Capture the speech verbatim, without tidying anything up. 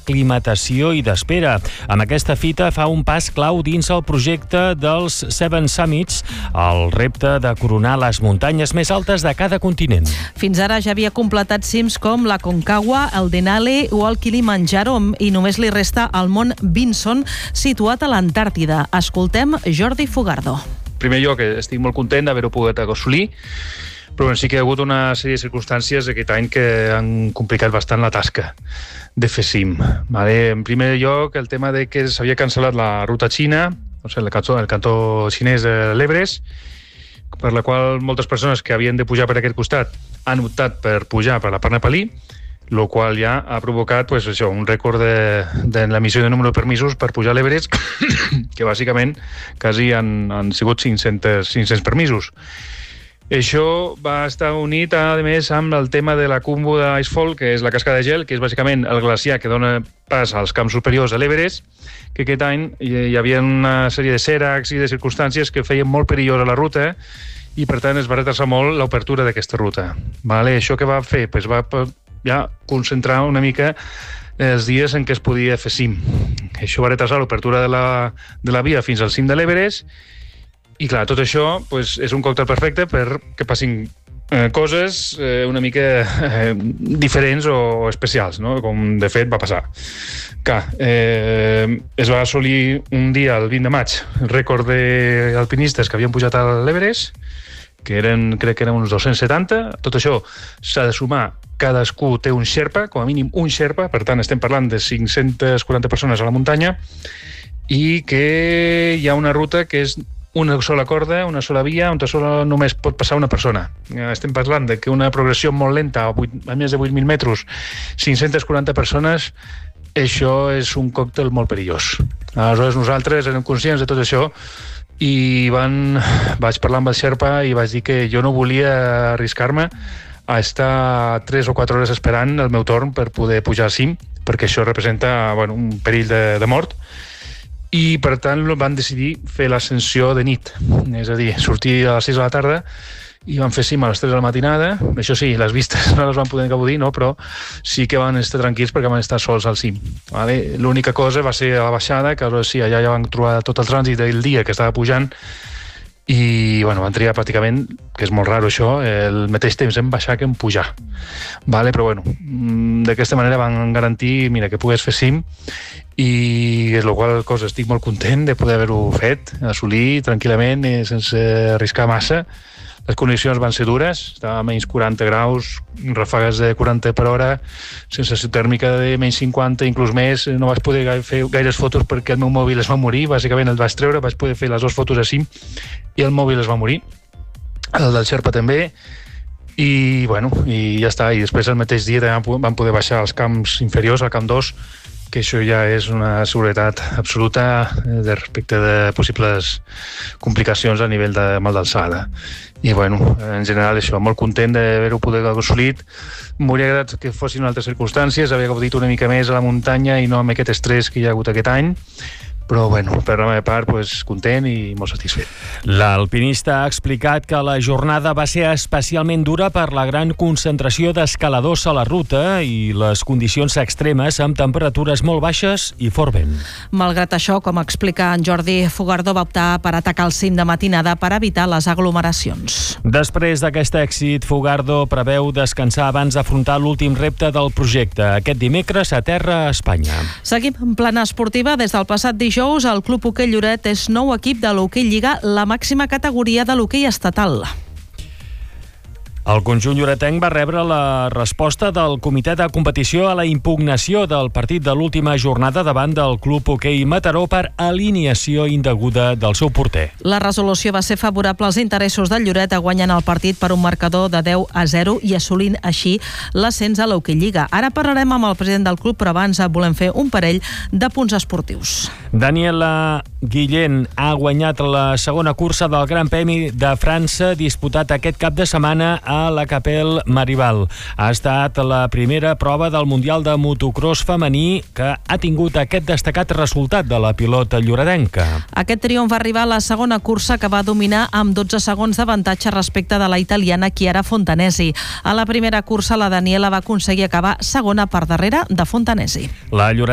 d'aclimatació i d'espera. Amb aquesta fita fa un pas clau dins el projecte dels Seven Summits, el repte de coronar les muntanyes més altes de cada continent. Fins ara ja havia completat cims com la Concagua, el Denali o el Kilimanjaro i només li resta el mont Vinson, situat a l'Antàrtida. Escoltem Jordi Fogardo. En primer lloc, estic molt content d'haver-ho pogut assolir, però sí que hi ha hagut una sèrie de circumstàncies aquest any que han complicat bastant la tasca de fer cim. Vale? En primer lloc, el tema de que s'havia cancel·lat la ruta xina, o sigui, el cantó, el cantó xinès de l'Everest, per la qual moltes persones que havien de pujar per aquest costat han optat per pujar per la part nepalí, el qual ja ha provocat pues, això, un rècord de, de l'emissió de número de permisos per pujar a l'Everest, que bàsicament quasi han, han sigut cinc-cents, cinc-cents permisos. Això va estar unit, a més, amb el tema de la Khumbu d'Icefall, que és la cascada de gel, que és bàsicament el glaciar que dona pas als camps superiors de l'Everest, que aquest any hi havia una sèrie de seracs i de circumstàncies que feien molt perillosa la ruta i, per tant, es va retrasar molt l'obertura d'aquesta ruta. Vale? Això que va fer? Pues va ja concentrar una mica els dies en què es podia fer cim. Això va retrasar l'obertura de, la, de la via fins al cim de l'Everest i, clar, tot això pues, és un còctel perfecte perquè passin eh, coses eh, una mica eh, diferents o especials, no? Com de fet va passar. Clar, eh, es va assolir un dia, el vint de maig, el rècord d'alpinistes que havien pujat a l'Everest, que eren, crec que eren uns dos-cents setanta. Tot això s'ha de sumar, cadascú té un Sherpa, com a mínim un Sherpa, per tant estem parlant de cinc-centes quaranta persones a la muntanya, i que hi ha una ruta que és una sola corda, una sola via, on sola només pot passar una persona. Estem parlant de que una progressió molt lenta, a, vuit, a més de vuit mil metres, cinc-centes quaranta persones, això és un còctel molt perillós. Aleshores nosaltres érem conscients de tot això i van, vaig parlar amb el Sherpa i vaig dir que jo no volia arriscar-me a estar tres o quatre hores esperant el meu torn per poder pujar al cim, perquè això representa bueno, un perill de, de mort, i per tant van decidir fer l'ascensió de nit, és a dir, sortir a les sis de la tarda i van fer cim a les tres de la matinada. Això sí, les vistes no les van poder gaudir, no? Però sí que van estar tranquils perquè van estar sols al cim. Vale? L'única cosa va ser a la baixada, que sí, allà ja van trobar tot el trànsit del dia que estava pujant i bueno, van triar pràcticament, que és molt raro això, el mateix temps en baixar que en pujar. Vale? Però bueno, d'aquesta manera van garantir mira, que pogués fer cim i és la qual cosa estic molt content de poder haver-ho fet, assolir tranquil·lament i sense arriscar massa. Les condicions van ser dures, estava a menys quaranta graus, ràfegues de quaranta per hora, sensació tèrmica de menys cinquanta, inclús més. No vaig poder fer gaires fotos perquè el meu mòbil es va morir, bàsicament el vaig treure, vaig poder fer les dues fotos a cim i el mòbil es va morir. El del Sherpa també, i bueno, i ja està. I després el mateix dia també vam poder baixar als camps inferiors, al camp dos, que això ja és una seguretat absoluta de respecte de possibles complicacions a nivell de mal d'alçada. I bueno, en general això, molt content d'haver-ho poder assolit. M'hauria agradat que fossin altres circumstàncies, haver gaudit una mica més a la muntanya i no amb aquest estrès que hi ha hagut aquest any. Però, bueno, per la meva part, pues, content i molt satisfet. L'alpinista ha explicat que la jornada va ser especialment dura per la gran concentració d'escaladors a la ruta i les condicions extremes amb temperatures molt baixes i fort vent. Malgrat això, com explica en Jordi Fogardo, va optar per atacar el cim de matinada per evitar les aglomeracions. Després d'aquest èxit, Fogardo preveu descansar abans d'afrontar l'últim repte del projecte, aquest dimecres a terra a Espanya. Seguim en plana esportiva. Des del passat dijous Dijous, el Club Hoquei Lloret és nou equip de l'Hoquei Lliga, la màxima categoria de l'hoquei estatal. El conjunt lloretenc va rebre la resposta del comitè de competició a la impugnació del partit de l'última jornada davant del Club Hoquei Mataró per alineació indeguda del seu porter. La resolució va ser favorable als interessos del Lloret, guanyant el partit per un marcador de deu a zero i assolint així l'ascens a l'Hoquei Lliga. Ara parlarem amb el president del club, però abans volem fer un parell de punts esportius. Daniela Guillén ha guanyat la segona cursa del Gran Premi de França disputat aquest cap de setmana a la Capelle Marival. Ha estat la primera prova del Mundial de Motocross femení que ha tingut aquest destacat resultat de la pilota lloretenca. Aquest triomf va arribar a la segona cursa, que va dominar amb dotze segons d'avantatge respecte de la italiana Chiara Fontanesi. A la primera cursa la Daniela va aconseguir acabar segona per darrere de Fontanesi. La